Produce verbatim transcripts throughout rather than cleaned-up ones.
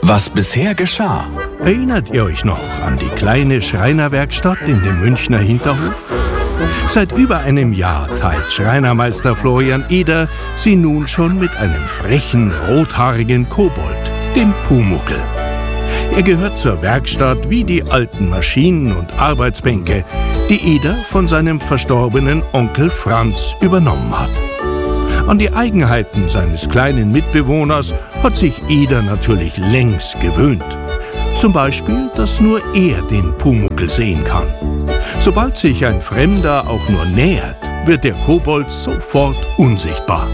Was bisher geschah. Erinnert ihr euch noch an die kleine Schreinerwerkstatt in dem Münchner Hinterhof? Seit über einem Jahr teilt Schreinermeister Florian Eder sie nun schon mit einem frechen, rothaarigen Kobold, dem Pumuckl. Er gehört zur Werkstatt wie die alten Maschinen und Arbeitsbänke, die Eder von seinem verstorbenen Onkel Franz übernommen hat. An die Eigenheiten seines kleinen Mitbewohners hat sich Eder natürlich längst gewöhnt. Zum Beispiel, dass nur er den Pumuckl sehen kann. Sobald sich ein Fremder auch nur nähert, wird der Kobold sofort unsichtbar.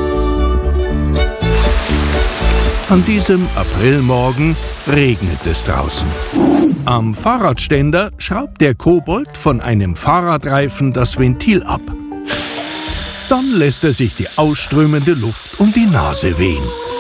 An diesem Aprilmorgen regnet es draußen. Am Fahrradständer schraubt der Kobold von einem Fahrradreifen das Ventil ab. Dann lässt er sich die ausströmende Luft um die Nase wehen,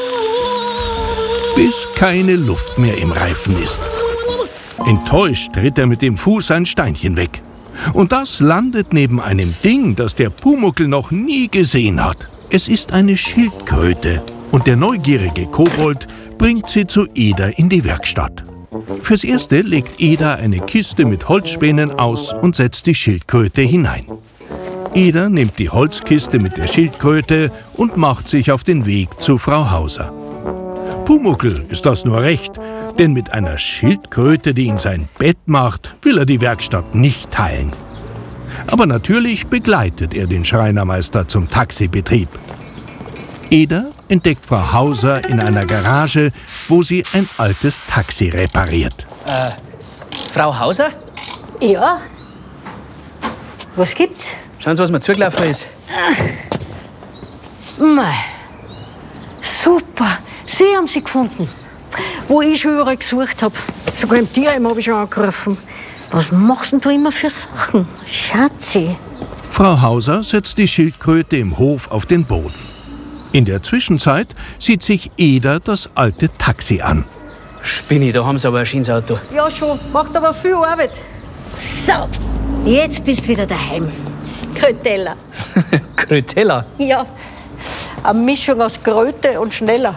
bis keine Luft mehr im Reifen ist. Enttäuscht tritt er mit dem Fuß ein Steinchen weg. Und das landet neben einem Ding, das der Pumuckl noch nie gesehen hat. Es ist eine Schildkröte und der neugierige Kobold bringt sie zu Eder in die Werkstatt. Fürs Erste legt Eder eine Kiste mit Holzspänen aus und setzt die Schildkröte hinein. Eder nimmt die Holzkiste mit der Schildkröte und macht sich auf den Weg zu Frau Hauser. Pumuckl ist das nur recht, denn mit einer Schildkröte, die in sein Bett macht, will er die Werkstatt nicht teilen. Aber natürlich begleitet er den Schreinermeister zum Taxibetrieb. Eder entdeckt Frau Hauser in einer Garage, wo sie ein altes Taxi repariert. Äh, Frau Hauser? Ja? Was gibt's? Schauen Sie, was mir zugelaufen ist. Mei, super, Sie haben sie gefunden. Wo ich schon überall gesucht habe. Sogar im Tierheim habe ich schon angerufen. Was machst denn du immer für Sachen, Schatzi? Frau Hauser setzt die Schildkröte im Hof auf den Boden. In der Zwischenzeit sieht sich Eder das alte Taxi an. Spinni, da haben Sie aber ein schönes Auto. Ja schon, macht aber viel Arbeit. So, jetzt bist du wieder daheim. Kröteller. Kröteller? Ja, eine Mischung aus Kröte und schneller.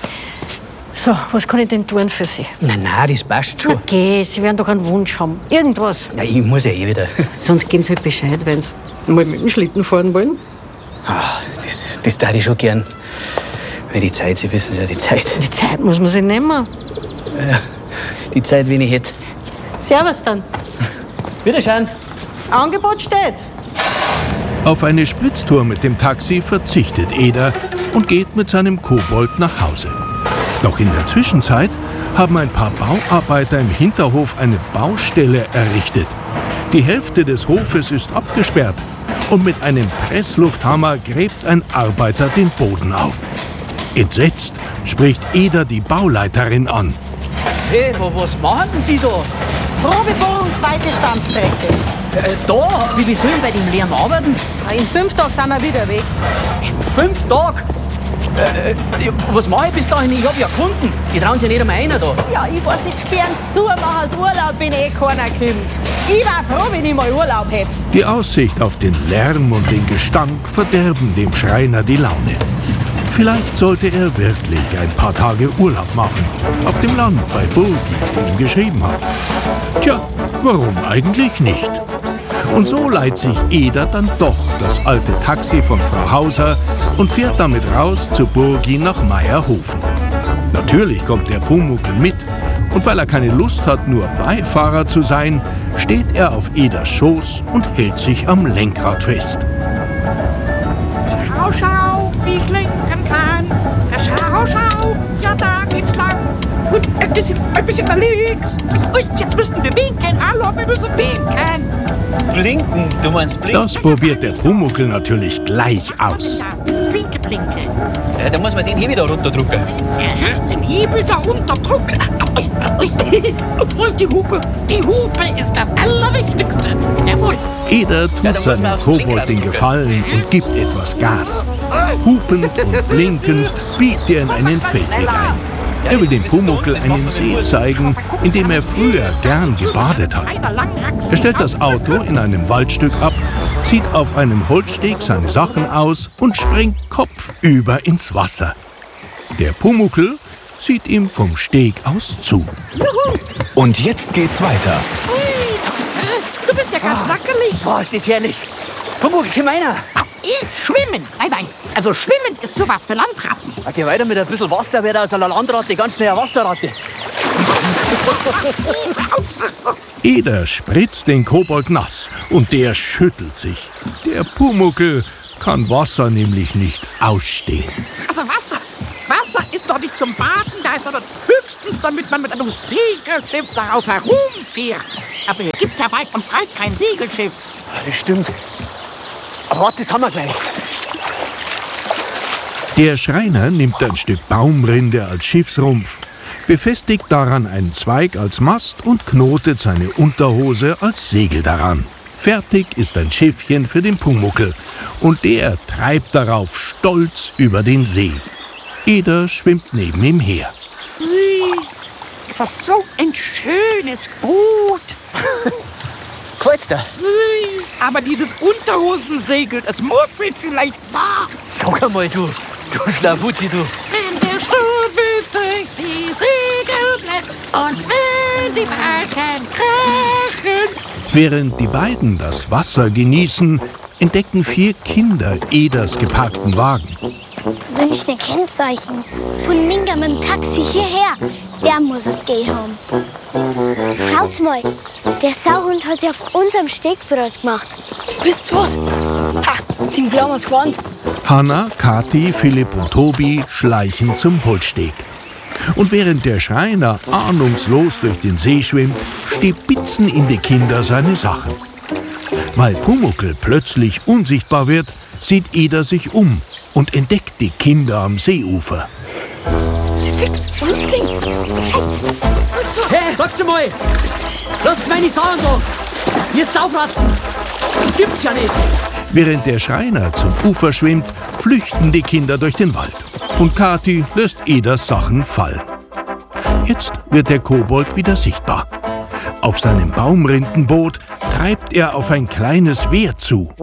So, was kann ich denn tun für Sie? Nein, nein, das passt schon. Okay, Sie werden doch einen Wunsch haben. Irgendwas. Ja, ich muss ja eh wieder. Sonst geben Sie halt Bescheid, wenn Sie mal mit dem Schlitten fahren wollen. Ah, das, das darf ich schon gern. Weil die Zeit, Sie wissen ja, die Zeit. Die Zeit muss man sich nehmen. Ja, die Zeit, wen ich hätte. Servus dann. Wiederschauen. Angebot steht. Auf eine Spritztour mit dem Taxi verzichtet Eder und geht mit seinem Kobold nach Hause. Doch in der Zwischenzeit haben ein paar Bauarbeiter im Hinterhof eine Baustelle errichtet. Die Hälfte des Hofes ist abgesperrt und mit einem Presslufthammer gräbt ein Arbeiter den Boden auf. Entsetzt spricht Eder die Bauleiterin an. Hey, was machen denn Sie da? Probebohrung, zweite Standstrecke. Äh, da? Wie, wie sollen wir bei dem leeren arbeiten? In fünf Tagen sind wir wieder weg. Fünf Tage? Äh, was mache ich bis dahin? Ich habe ja Kunden. Die trauen sich nicht einmal einer da. Ja, ich weiß nicht, sperren Sie zu, machen Sie Urlaub, wenn eh keiner kommt. Ich war froh, wenn ich mal Urlaub hätte. Die Aussicht auf den Lärm und den Gestank verderben dem Schreiner die Laune. Vielleicht sollte er wirklich ein paar Tage Urlaub machen. Auf dem Land bei Burgi, die ihm geschrieben hat. Tja, warum eigentlich nicht? Und so leiht sich Eder dann doch das alte Taxi von Frau Hauser und fährt damit raus zu Burgi nach Meierhofen. Natürlich kommt der Pumuckl mit. Und weil er keine Lust hat, nur Beifahrer zu sein, steht er auf Eders Schoß und hält sich am Lenkrad fest. Schau, schau, wie ich lenken kann. Schau, schau, ja, da geht's lang. Und ein bisschen, ein bisschen nach links. Und jetzt müssen wir winken. Hallo, wir müssen winken. Blinken? Du meinst blinken? Das probiert der Pumuckl natürlich gleich aus. Das ist Winke, Blinke. Ja, da muss man den Hebel da runterdrücken. Ja, den Hebel da runterdrücken. Und wo ist die Hupe? Die Hupe ist das Allerwichtigste. Jawohl. Eder tut Ja, da muss man seinem aufs Kobold Lenkrad den drücken. Gefallen und gibt etwas Gas. Hupend und blinkend biegt er in einen Feldweg ein. Er will dem Pumuckl einen See zeigen, in dem er früher gern gebadet hat. Er stellt das Auto in einem Waldstück ab, zieht auf einem Holzsteg seine Sachen aus und springt kopfüber ins Wasser. Der Pumuckl sieht ihm vom Steg aus zu. Und jetzt geht's weiter. Ui, du bist ja ganz wackelig. Boah, ist das herrlich. Pumuckl, komm rein. Was ist Schwimmen? Nein, nein. Also Schwimmen ist sowas für Landratten. Ja, geh weiter mit ein bisschen Wasser, wird aus einer Landratte ganz schnell eine Wasserratte. Eder spritzt den Kobold nass und der schüttelt sich. Der Pumuckl kann Wasser nämlich nicht ausstehen. Also Wasser. Wasser ist doch nicht zum Baden, da ist doch höchstens, damit man mit einem Segelschiff darauf herumfährt. Aber hier gibt's ja weit und breit kein Segelschiff. Ja, das stimmt. Aber warte, das haben wir gleich. Der Schreiner nimmt ein Stück Baumrinde als Schiffsrumpf, befestigt daran einen Zweig als Mast und knotet seine Unterhose als Segel daran. Fertig ist ein Schiffchen für den Pumuckl und der treibt darauf stolz über den See. Eder schwimmt neben ihm her. Ui, das ist so ein schönes Boot. Kreuz da. Ui, aber dieses Unterhosensegel, das muffelt vielleicht wahr. Sag einmal, du. Du Schlawutzi, du. Wenn der Sturm durch die Segel bläst und wenn die Balken krachen. Während die beiden das Wasser genießen, entdecken vier Kinder Eders geparkten Wagen. Wünsch ne Kennzeichen. Von Minga mit dem Taxi hierher. Der muss es gehen haben. Schaut's mal, der Sauhund hat sich auf unserem Stegbrot gemacht. Wisst ihr was? Ha, den glauben wir's gewarnt. Hanna, Kathi, Philipp und Tobi schleichen zum Holzsteg. Und während der Schreiner ahnungslos durch den See schwimmt, stibitzen in die Kinder seine Sachen. Weil Pumuckl plötzlich unsichtbar wird, sieht Eder sich um und entdeckt die Kinder am Seeufer. Die Fix, uns klingt. Scheiße. Hey, sagt's mal. Lasst meine Sachen da. Ihr Saufratzen. Das gibt's ja nicht. Während der Schreiner zum Ufer schwimmt, flüchten die Kinder durch den Wald. Und Kathi lässt Eders Sachen fallen. Jetzt wird der Kobold wieder sichtbar. Auf seinem Baumrindenboot treibt er auf ein kleines Wehr zu.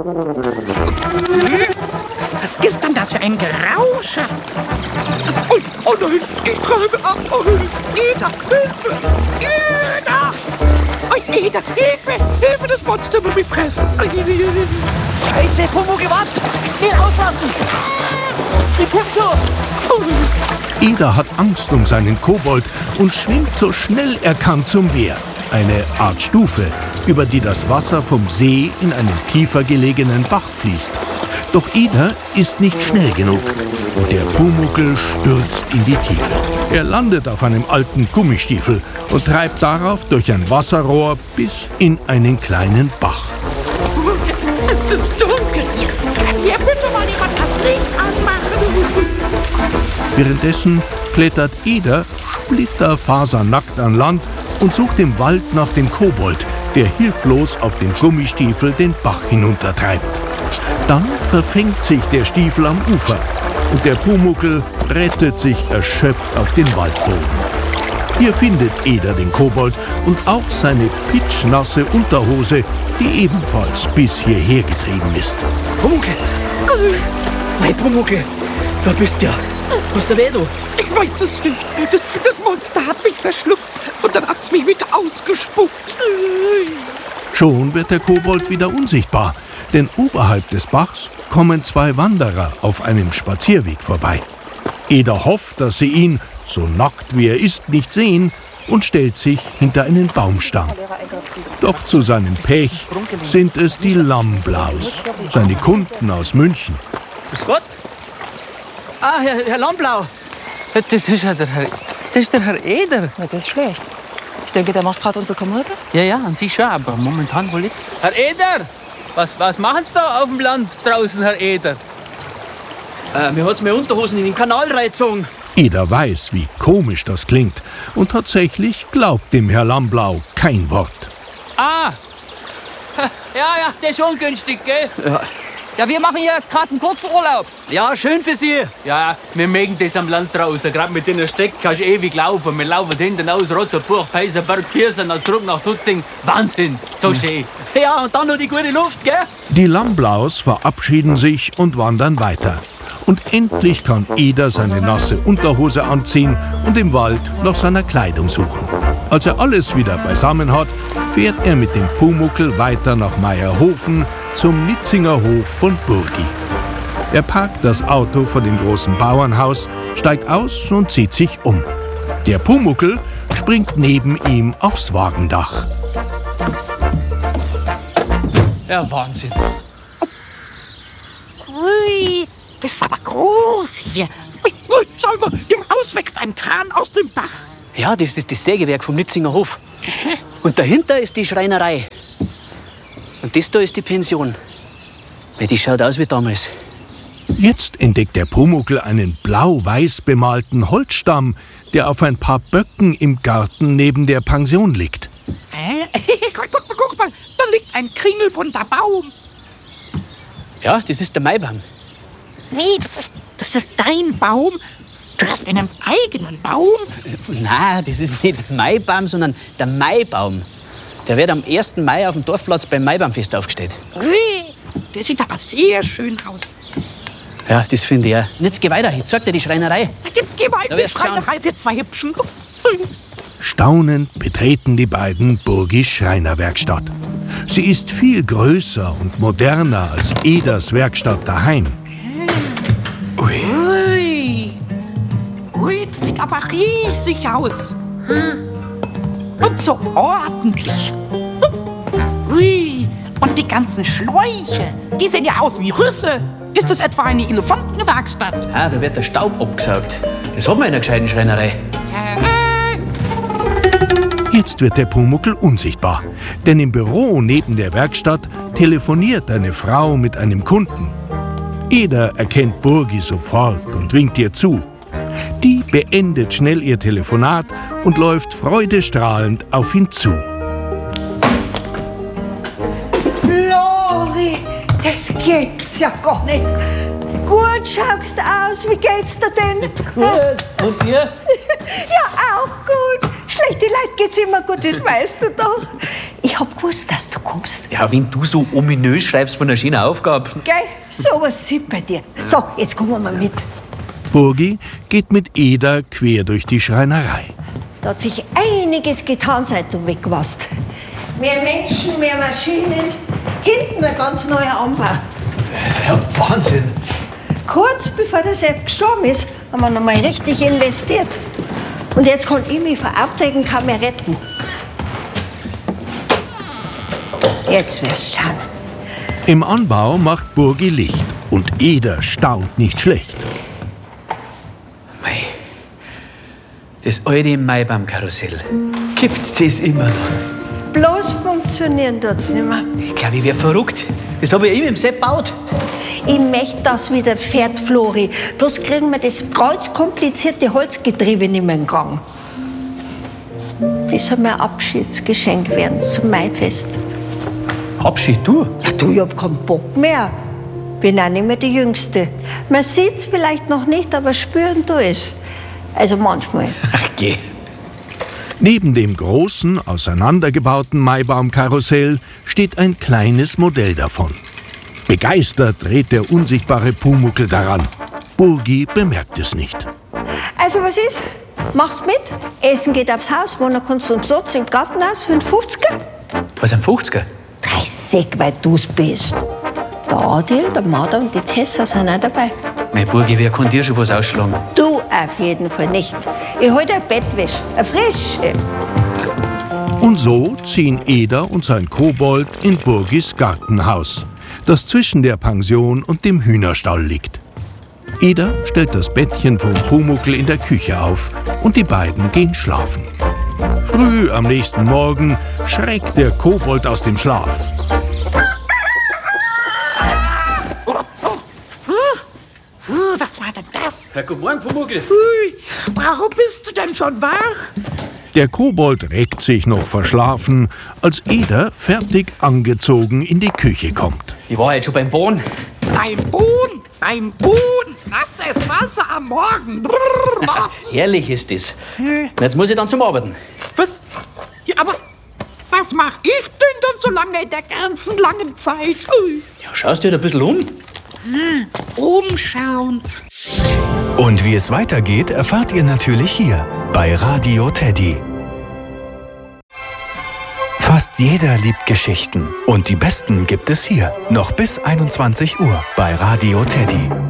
Was ist denn das für ein Gerausche? Oh, oh nein, ich treibe ab. Oh, Eder, Hilfe! Eder! Oh, Eder, Hilfe! Hilfe, das Monster will mich fressen. Scheiße, Pumuckl, wart. Nicht aufpassen. Ich komm schon. Eder hat Angst um seinen Kobold und schwimmt so schnell er kann zum Wehr. Eine Art Stufe, über die das Wasser vom See in einen tiefer gelegenen Bach fließt. Doch Eder ist nicht schnell genug und der Pumuckl stürzt in die Tiefe. Er landet auf einem alten Gummistiefel und treibt darauf durch ein Wasserrohr bis in einen kleinen Bach. Es ist dunkel. Hier bitte mal jemand das Licht anmachen. Währenddessen klettert Eder splitterfasernackt an Land und sucht im Wald nach dem Kobold, der hilflos auf dem Gummistiefel den Bach hinuntertreibt. Dann verfängt sich der Stiefel am Ufer und der Pumuckl rettet sich erschöpft auf den Waldboden. Hier findet Eder den Kobold und auch seine pitschnasse Unterhose, die ebenfalls bis hierher getrieben ist. Pumuckl. Mein Pumuckl, da bist ja. Was ist da weh, du? Ich weiß es nicht. Das, das Monster hat mich verschluckt und dann hat's mich wieder ausgespuckt. Schon wird der Kobold wieder unsichtbar, denn oberhalb des Bachs kommen zwei Wanderer auf einem Spazierweg vorbei. Eder hofft, dass sie ihn, so nackt wie er ist, nicht sehen und stellt sich hinter einen Baumstamm. Doch zu seinem Pech sind es die Lammblaus, seine Kunden aus München. Grüß Gott. Ah, Herr, Herr Lammblau. Das ist ja der Herr, das ist der Herr Eder. Na, das ist schlecht. Ich denke, der macht gerade unsere Kommode. Ja, ja, an sich schon, aber momentan wohl nicht. Herr Eder, was, was machen Sie da auf dem Land draußen, Herr Eder? Äh, mir hat's meine Unterhosen in den Kanal reingezogen. Eder weiß, wie komisch das klingt und tatsächlich glaubt dem Herr Lammblau kein Wort. Ah, ja, ja, das ist ungünstig, gell? Ja. Ja, wir machen hier gerade einen Kurzurlaub. Ja, schön für Sie. Ja, wir mögen das am Land draußen. Gerade mit den Steck kannst du ewig laufen. Wir laufen hinten aus Rotterburg, Peisenberg, Viersen, dann zurück nach Tutzing. Wahnsinn, so schön. Ja, und dann noch die gute Luft, gell? Die Lammblaus verabschieden sich und wandern weiter. Und endlich kann Eder seine nasse Unterhose anziehen und im Wald nach seiner Kleidung suchen. Als er alles wieder beisammen hat, fährt er mit dem Pumuckl weiter nach Meierhofen zum Nitzinger Hof von Burgi. Er parkt das Auto vor dem großen Bauernhaus, steigt aus und zieht sich um. Der Pumuckl springt neben ihm aufs Wagendach. Ja, Wahnsinn. Ui, das ist aber groß hier. Ui, ui, schau mal, dem Haus wächst ein Kran aus dem Dach. Ja, das ist das Sägewerk vom Nitzinger Hof. Und dahinter ist die Schreinerei. Und das da ist die Pension. Weil die schaut aus wie damals. Jetzt entdeckt der Pumuckl einen blau-weiß bemalten Holzstamm, der auf ein paar Böcken im Garten neben der Pension liegt. Äh, guck mal, guck mal, da liegt ein kringelbunter Baum. Ja, das ist der Maibaum. Wie, das ist, das ist dein Baum? Du hast einen eigenen Baum? Nein, das ist nicht Maibaum, sondern der Maibaum. Der wird am ersten Mai auf dem Dorfplatz beim Maibaumfest aufgestellt. Ui, der sieht aber sehr schön aus. Ja, das finde ich auch. Und jetzt geh weiter, ich zeig dir die Schreinerei. Jetzt geh mal Da in die wirst du schauen. Schreinerei für zwei Hübschen. Staunend betreten die beiden Burgis Schreinerwerkstatt. Sie ist viel größer und moderner als Eders Werkstatt daheim. Ui. Ui, ui, das sieht aber riesig aus. Und so ordentlich. Ui, und die ganzen Schläuche, die sehen ja aus wie Rüsse. Ist das etwa eine Elefantenwerkstatt? Ah, da wird der Staub abgesaugt. Das hat man in einer gescheiten Schreinerei. Jetzt wird der Pumuckl unsichtbar, denn im Büro neben der Werkstatt telefoniert eine Frau mit einem Kunden. Eder erkennt Burgi sofort und winkt ihr zu. Die beendet schnell ihr Telefonat und läuft freudestrahlend auf ihn zu. Lori, das gibt's ja gar nicht. Gut schaust du aus, wie geht's dir denn? Gut, und dir? Ja, auch gut. Schlechte Leute geht's immer gut, das weißt du doch. Ich hab gewusst, dass du kommst. Ja, wenn du so ominös schreibst von einer schönen Aufgabe. Gell? Sowas sieht bei dir. So, jetzt kommen wir mal mit. Burgi geht mit Eder quer durch die Schreinerei. Da hat sich einiges getan, seit du weg warst. Mehr Menschen, mehr Maschinen. Hinten ein ganz neuer Anbau. Ja, Wahnsinn. Kurz bevor der Sepp gestorben ist, haben wir noch mal richtig investiert. Und jetzt kann ich mich vor Aufträgen kaum mehr retten. Jetzt wirst du schauen. Im Anbau macht Burgi Licht und Eder staunt nicht schlecht. Mei, das alte Maibaumkarussell. Gibt's das immer noch? Bloß funktionieren tut's nicht mehr. Ich glaube, ich werde verrückt. Das habe ich ihm im Sepp gebaut. Ich möchte, dass wieder fährt, Flori. Bloß kriegen wir das ganz komplizierte Holzgetriebe nicht mehr in Gang. Das soll mir ein Abschiedsgeschenk werden zum Maifest. Abschied, du? Ja, du, ich hab keinen Bock mehr. Bin auch nicht mehr die Jüngste. Man sieht's vielleicht noch nicht, aber spüren tu es. Also manchmal. Ach, geh. Neben dem großen, auseinandergebauten Maibaumkarussell steht ein kleines Modell davon. Begeistert dreht der unsichtbare Pumuckl daran. Burgi bemerkt es nicht. Also was ist? Machst mit? Essen geht aufs Haus, wohnen kannst du umsonst im Gartenhaus für einen fünfziger? Was, ein fünfziger? dreißig, weil du's bist. Der Adil, der Marder und die Tessa sind auch dabei. Mein Burgi, wer kann dir schon was ausschlagen? Du auf jeden Fall nicht. Ich hol dir Bettwäsche, eine frische. Und so ziehen Eder und sein Kobold in Burgis Gartenhaus, das zwischen der Pension und dem Hühnerstall liegt. Eder stellt das Bettchen vom Pumuckl in der Küche auf und die beiden gehen schlafen. Früh am nächsten Morgen schreckt der Kobold aus dem Schlaf. Uh, was war denn das? Ja, guten Morgen, Pumuckl. Ui, warum bist du denn schon wach? Der Kobold reckt sich noch verschlafen, als Eder fertig angezogen in die Küche kommt. Ich war heute schon beim Bohnen. Beim Bohnen, beim Bohnen. Nasses Wasser am Morgen. Brrr. Herrlich ist das. Und jetzt muss ich dann zum Arbeiten. Was? Ja, aber was mach ich denn dann so lange in der ganzen langen Zeit? Ui. Ja, schaust du dir ein bisschen um? Hm, umschauen. Und wie es weitergeht, erfahrt ihr natürlich hier bei Radio Teddy. Fast jeder liebt Geschichten. Und die besten gibt es hier. Noch bis einundzwanzig Uhr bei Radio Teddy.